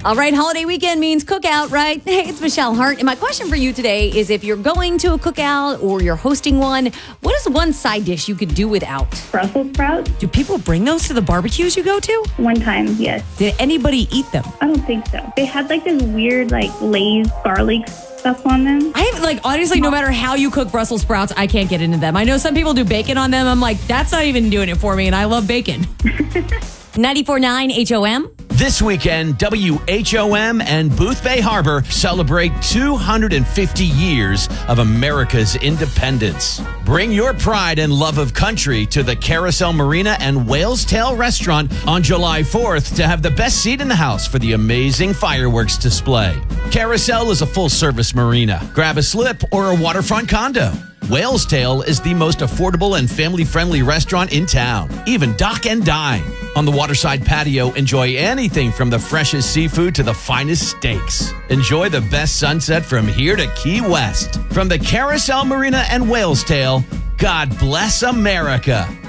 All right, holiday weekend means cookout, right? Hey, it's Michelle Hart. And my question for you today is if you're going to a cookout or you're hosting one, what is one side dish you could do without? Brussels sprouts? Do people bring those to the barbecues you go to? One time, yes. Did anybody eat them? I don't think so. They had like this weird Lay's garlic stuff on them. Honestly, no matter how you cook Brussels sprouts, I can't get into them. I know some people do bacon on them. I'm like, that's not even doing it for me, and I love bacon. 94.9 HOM. This weekend, WHOM and Booth Bay Harbor celebrate 250 years of America's independence. Bring your pride and love of country to the Carousel Marina and Whale's Tail Restaurant on July 4th to have the best seat in the house for the amazing fireworks display. Carousel is a full-service marina. Grab a slip or a waterfront condo. Whale's Tail is the most affordable and family-friendly restaurant in town. Even dock and dine. On the waterside patio, enjoy anything from the freshest seafood to the finest steaks. Enjoy the best sunset from here to Key West. From the Carousel Marina and Whale's Tail, God bless America.